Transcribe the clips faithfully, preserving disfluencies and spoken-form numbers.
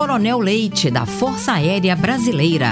Coronel Leite, da Força Aérea Brasileira.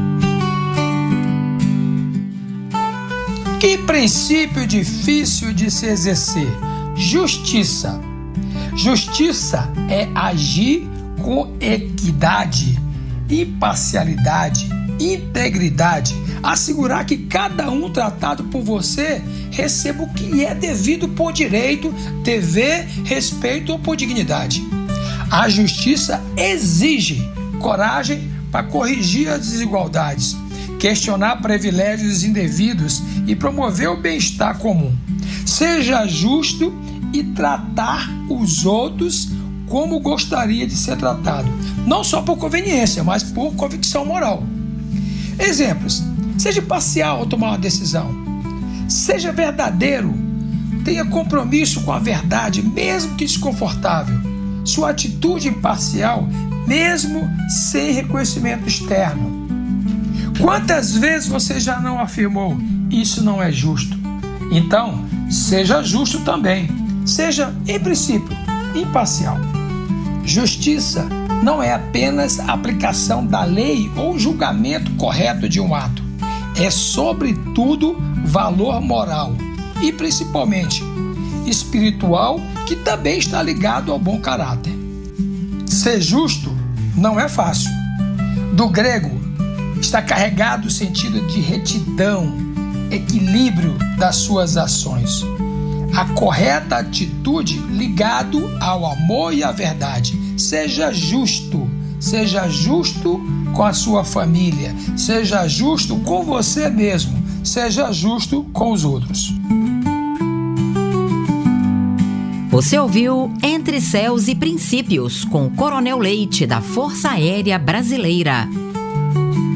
Que princípio difícil de se exercer? Justiça. Justiça é agir com equidade, imparcialidade, integridade, assegurar que cada um tratado por você receba o que lhe é devido por direito, dever, respeito ou por dignidade. A justiça exige coragem para corrigir as desigualdades, questionar privilégios indevidos e promover o bem-estar comum. Seja justo e tratar os outros como gostaria de ser tratado, não só por conveniência, mas por convicção moral. Exemplos: seja parcial ao tomar uma decisão, seja verdadeiro, tenha compromisso com a verdade, mesmo que desconfortável, sua atitude imparcial, mesmo sem reconhecimento externo. Quantas vezes você já não afirmou: isso não é justo? Então, seja justo também, seja, em princípio, imparcial. Justiça não é apenas a aplicação da lei ou julgamento correto de um ato. É, sobretudo, valor moral e, principalmente, espiritual, que também está ligado ao bom caráter. Ser justo não é fácil. Do grego, está carregado o sentido de retidão, equilíbrio das suas ações. A correta atitude ligado ao amor e à verdade. Seja justo, seja justo com a sua família, seja justo com você mesmo, seja justo com os outros. Você ouviu Entre Céus e Princípios, com Coronel Leite, da Força Aérea Brasileira.